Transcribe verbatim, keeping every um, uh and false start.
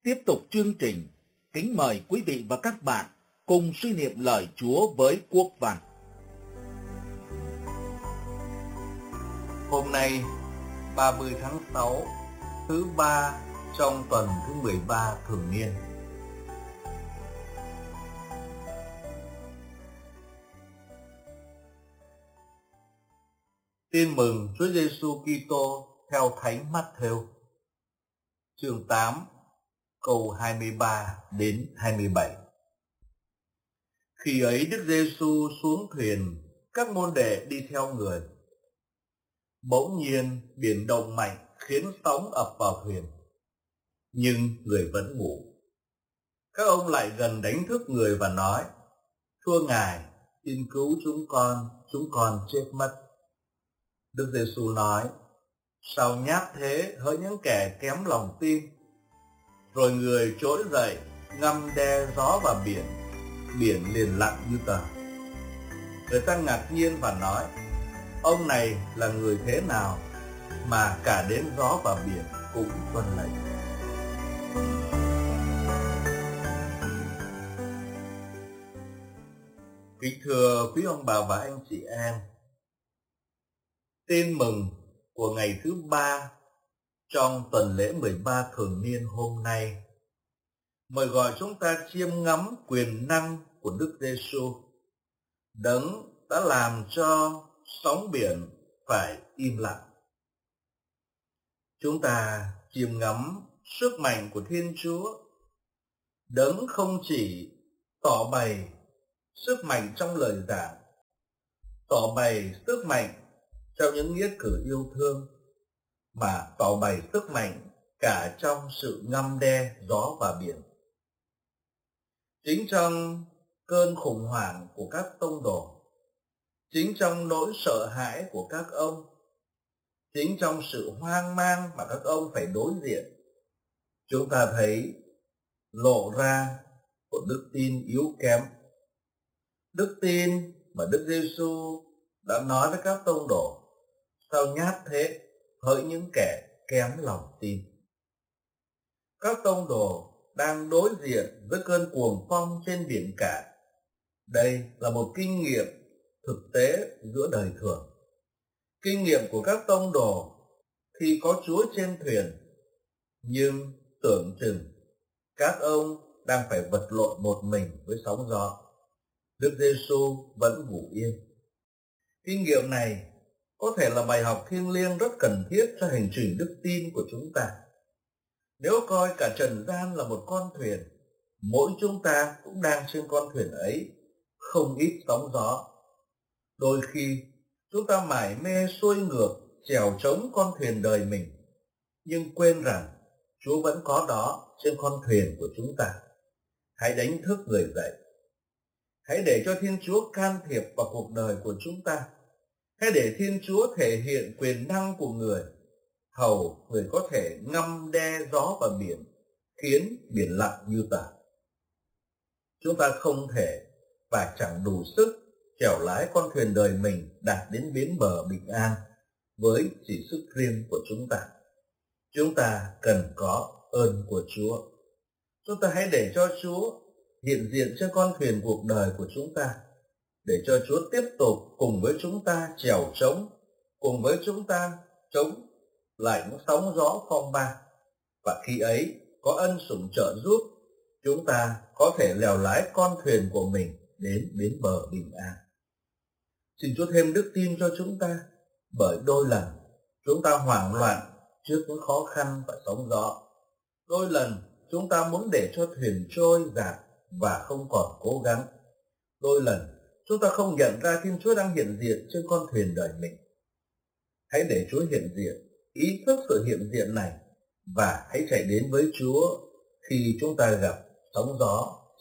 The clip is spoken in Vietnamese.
Tiếp tục chương trình, kính mời quý vị và các bạn cùng suy niệm lời Chúa với Quốc Văn. Hôm nay, ba mươi tháng sáu, thứ ba trong tuần thứ mười ba thường niên. Tin mừng Chúa Giêsu Kitô theo Thánh Mát-thêu, chương tám, câu hai mươi ba đến hai mươi bảy. Khi ấy Đức Giêsu xuống thuyền, các môn đệ đi theo người. Bỗng nhiên biển động mạnh khiến sóng ập vào thuyền, nhưng người vẫn ngủ. Các ông lại gần đánh thức người và nói: Thưa Ngài, xin cứu chúng con, chúng con chết mất. Đức Giêsu nói: Sao nhát thế hỡi những kẻ kém lòng tin. Rồi người trỗi dậy, ngâm đe gió và biển, biển liền lặng như tờ. Người ta ngạc nhiên và nói: Ông này là người thế nào mà cả đến gió và biển cũng tuân lệnh. Kính thưa quý ông bà và anh chị em, tin mừng của ngày thứ ba trong tuần lễ mười ba thường niên hôm nay mời gọi chúng ta chiêm ngắm quyền năng của Đức Giêsu, Đấng đã làm cho sóng biển phải im lặng. Chúng ta chiêm ngắm sức mạnh của Thiên Chúa, Đấng không chỉ tỏ bày sức mạnh trong lời giảng, tỏ bày sức mạnh trong những nghĩa cử yêu thương, mà tỏ bày sức mạnh cả trong sự ngâm đe gió và biển. Chính trong cơn khủng hoảng của các tông đồ, chính trong nỗi sợ hãi của các ông, chính trong sự hoang mang mà các ông phải đối diện, chúng ta thấy lộ ra một đức tin yếu kém. Đức tin mà Đức Giêsu đã nói với các tông đồ: Sao nhát thế hỡi những kẻ kém lòng tin. Các tông đồ đang đối diện với cơn cuồng phong trên biển cả. Đây là một kinh nghiệm thực tế giữa đời thường. Kinh nghiệm của các tông đồ khi có Chúa trên thuyền, nhưng tưởng chừng các ông đang phải vật lộn một mình với sóng gió. Đức Giêsu vẫn ngủ yên. Kinh nghiệm này có thể là bài học thiêng liêng rất cần thiết cho hành trình đức tin của chúng ta. Nếu coi cả trần gian là một con thuyền, mỗi chúng ta cũng đang trên con thuyền ấy, không ít sóng gió. Đôi khi chúng ta mải mê xuôi ngược chèo chống con thuyền đời mình, nhưng quên rằng Chúa vẫn có đó trên con thuyền của chúng ta. Hãy đánh thức người dậy. Hãy để cho Thiên Chúa can thiệp vào cuộc đời của chúng ta. Hãy để Thiên Chúa thể hiện quyền năng của người, hầu người có thể ngâm đe gió và biển, khiến biển lặng như tờ. Chúng ta không thể và chẳng đủ sức chèo lái con thuyền đời mình đạt đến bến bờ bình an với chỉ sức riêng của chúng ta. Chúng ta cần có ơn của Chúa. Chúng ta hãy để cho Chúa hiện diện trên con thuyền cuộc đời của chúng ta, để cho Chúa tiếp tục cùng với chúng ta chèo chống, cùng với chúng ta chống lại những sóng gió phong ba. Và khi ấy có ân sủng trợ giúp, chúng ta có thể lèo lái con thuyền của mình đến bến bờ bình an. Xin Chúa thêm đức tin cho chúng ta, bởi đôi lần chúng ta hoảng loạn trước những khó khăn và sóng gió. Đôi lần chúng ta muốn để cho thuyền trôi dạt và không còn cố gắng. Đôi lần chúng ta không nhận ra Thiên Chúa đang hiện diện trên con thuyền đời mình. Hãy để Chúa hiện diện, ý thức sự hiện diện này, và hãy chạy đến với Chúa khi chúng ta gặp sóng gió